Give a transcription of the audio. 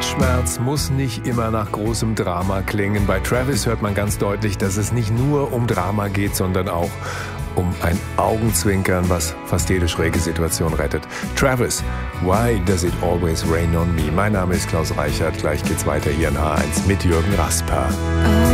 Herzschmerz muss nicht immer nach großem Drama klingen. Bei Travis hört man ganz deutlich, dass es nicht nur um Drama geht, sondern auch um ein Augenzwinkern, was fast jede schräge Situation rettet. Travis, Why Does It Always Rain on Me? Mein Name ist Klaus Reichert. Gleich geht's weiter hier in H1 mit Jürgen Rasper.